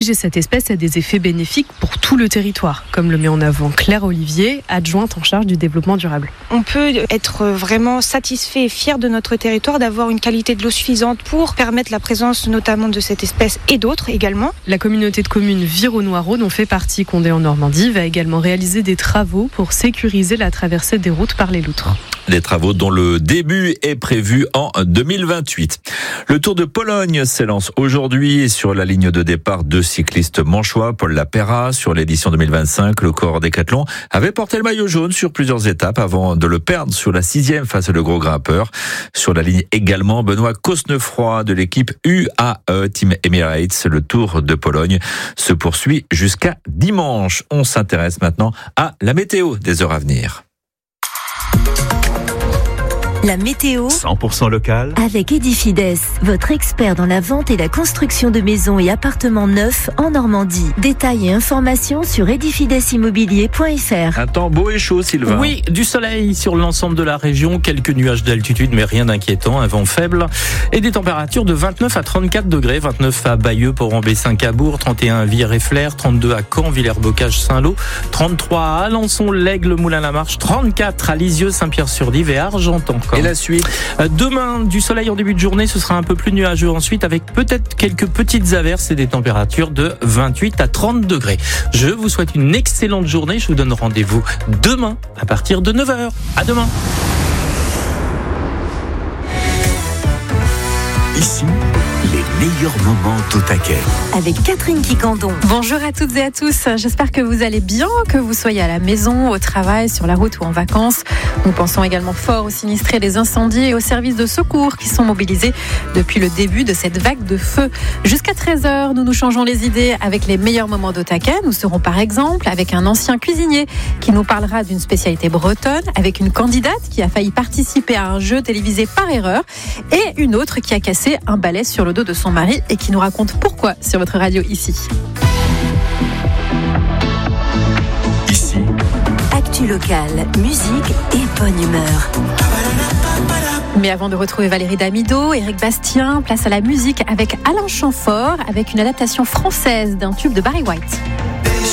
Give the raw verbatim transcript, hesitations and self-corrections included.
protéger cette espèce a des effets bénéfiques pour tout le territoire, comme le met en avant Claire Olivier, adjointe en charge du développement durable. On peut être vraiment satisfait et fier de notre territoire d'avoir une qualité de l'eau suffisante pour permettre la présence notamment de cette espèce et d'autres également. La communauté de communes Vire-au-Noireau, dont fait partie Condé en Normandie, va également réaliser des travaux pour sécuriser la traversée des routes par les loutres. Des travaux dont le début est prévu en deux mille vingt-huit. Le Tour de Pologne s'élance aujourd'hui. Sur la ligne de départ, deux cyclistes manchois, Paul Lapera. Sur l'édition deux mille vingt-cinq, le corps décathlon avait porté le maillot jaune sur plusieurs étapes avant de le perdre sur la sixième face au gros grimpeur. Sur la ligne également, Benoît Cosnefroy de l'équipe U A E Team Emirates. Le Tour de Pologne se poursuit jusqu'à dimanche. On s'intéresse maintenant à la météo des heures à venir. La météo cent pour cent local avec Edifides, votre expert dans la vente et la construction de maisons et appartements neufs en Normandie. Détails et informations sur edifides immobilier point f r. Un temps beau et chaud, Sylvain. Oui, du soleil sur l'ensemble de la région, quelques nuages d'altitude mais rien d'inquiétant, un vent faible et des températures de vingt-neuf à trente-quatre degrés, vingt-neuf à Bayeux, Port-en-Bessin, Cabourg, trente et un à Villers-et-Flers, trente-deux à Caen, Villers-Bocage, Saint-Lô, trente-trois à Alençon, l'Aigle, Moulins-la-Marche, trente-quatre à Lisieux, Saint-Pierre-sur-Dive et Argentan. Et la suite ? Demain, du soleil en début de journée, ce sera un peu plus nuageux ensuite avec peut-être quelques petites averses et des températures de vingt-huit à trente degrés. Je vous souhaite une excellente journée. Je vous donne rendez-vous demain à partir de neuf heures. À demain. Ici, les meilleurs moments au taquet. Avec Catherine Quicandon. Bonjour à toutes et à tous. J'espère que vous allez bien, que vous soyez à la maison, au travail, sur la route ou en vacances. Nous pensons également fort aux sinistrés des incendies et aux services de secours qui sont mobilisés depuis le début de cette vague de feu. Jusqu'à treize heures, nous nous changeons les idées avec les meilleurs moments de taquet. Nous serons par exemple avec un ancien cuisinier qui nous parlera d'une spécialité bretonne, avec une candidate qui a failli participer à un jeu télévisé par erreur et une autre qui a cassé un balai sur le dos de son mari et qui nous raconte pourquoi sur votre radio ici. Ici, Actu locale, musique et bonne humeur. Mais avant de retrouver Valérie Damido, Éric Bastien, place à la musique avec Alain Chamfort, avec une adaptation française d'un tube de Barry White.